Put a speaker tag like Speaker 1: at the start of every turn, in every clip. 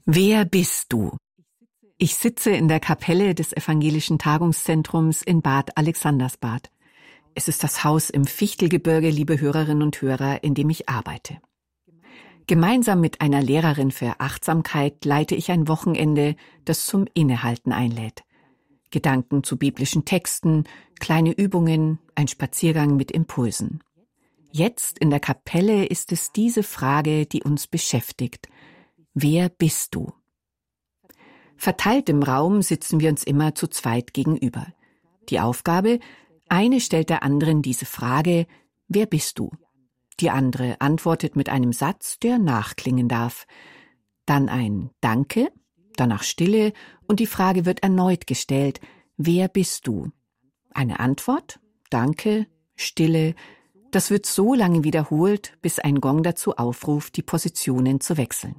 Speaker 1: Wer bist du? Ich sitze in der Kapelle des Evangelischen Tagungszentrums in Bad Alexandersbad. Es ist das Haus im Fichtelgebirge, liebe Hörerinnen und Hörer, in dem ich arbeite. Gemeinsam mit einer Lehrerin für Achtsamkeit leite ich ein Wochenende, das zum Innehalten einlädt. Gedanken zu biblischen Texten, kleine Übungen, ein Spaziergang mit Impulsen. Jetzt in der Kapelle ist es diese Frage, die uns beschäftigt. Wer bist du? Verteilt im Raum sitzen wir uns immer zu zweit gegenüber. Die Aufgabe: eine stellt der anderen diese Frage: Wer bist du? Die andere antwortet mit einem Satz, der nachklingen darf. Dann ein Danke, danach Stille und die Frage wird erneut gestellt: Wer bist du? Eine Antwort, Danke, Stille. Das wird so lange wiederholt, bis ein Gong dazu aufruft, die Positionen zu wechseln.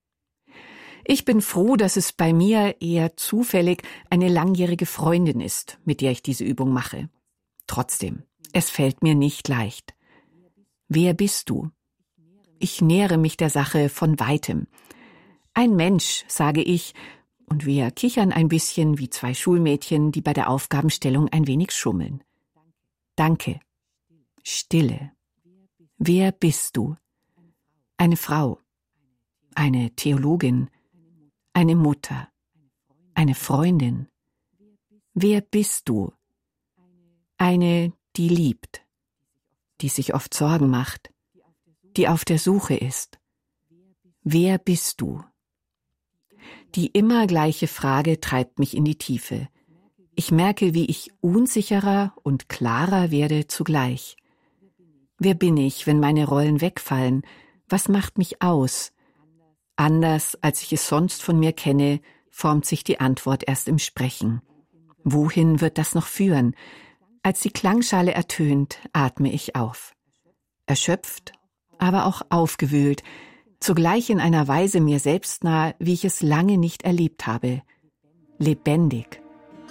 Speaker 1: Ich bin froh, dass es bei mir eher zufällig eine langjährige Freundin ist, mit der ich diese Übung mache. Trotzdem, es fällt mir nicht leicht. Wer bist du? Ich nähere mich der Sache von weitem. Ein Mensch, sage ich, und wir kichern ein bisschen wie zwei Schulmädchen, die bei der Aufgabenstellung ein wenig schummeln. Danke. Stille. Wer bist du? Eine Frau, eine Theologin, eine Mutter, eine Freundin. Wer bist du? Eine, die liebt, die sich oft Sorgen macht, die auf der Suche ist. Wer bist du? Die immer gleiche Frage treibt mich in die Tiefe. Ich merke, wie ich unsicherer und klarer werde zugleich. Wer bin ich, wenn meine Rollen wegfallen? Was macht mich aus? Anders, als ich es sonst von mir kenne, formt sich die Antwort erst im Sprechen. Wohin wird das noch führen? Als die Klangschale ertönt, atme ich auf. Erschöpft, aber auch aufgewühlt, zugleich in einer Weise mir selbst nah, wie ich es lange nicht erlebt habe. Lebendig.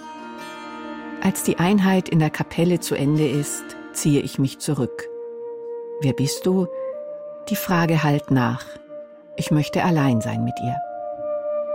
Speaker 1: Als die Einheit in der Kapelle zu Ende ist, ziehe ich mich zurück. Wer bist du? Die Frage hallt nach. Ich möchte allein sein mit ihr.